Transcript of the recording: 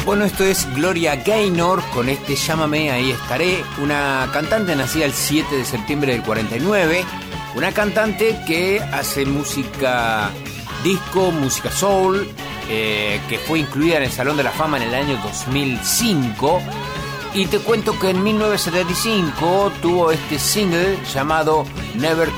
Bueno, esto es Gloria Gaynor con este Llámame, ahí estaré, una cantante nacida el 7 de septiembre del 49, una cantante que hace música disco, música soul, que fue incluida en el Salón de la Fama en el año 2005, y te cuento que en 1975 tuvo este single llamado Never